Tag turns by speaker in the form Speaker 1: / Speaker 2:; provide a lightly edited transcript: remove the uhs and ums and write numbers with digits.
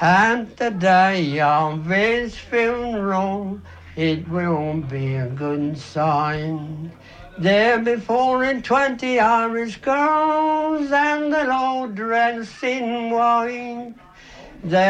Speaker 1: And the day of his funeral, it won't be a good sign. There be 420 Irish girls, and they're all dressed in white.